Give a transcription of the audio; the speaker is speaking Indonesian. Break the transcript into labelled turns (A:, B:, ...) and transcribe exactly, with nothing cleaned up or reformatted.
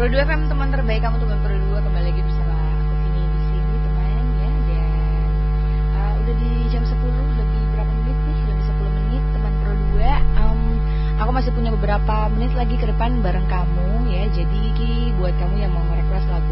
A: Pro dua F M, teman terbaik kamu, teman Pro dua, kembali lagi bersama aku Vini di sini teman ya. Dan uh, udah di jam sepuluh lebih berapa menit nih? Lebih sepuluh menit teman Pro dua. Um, aku masih punya beberapa menit lagi ke depan bareng kamu ya. Jadi Ki, buat kamu yang mau nge-request lagu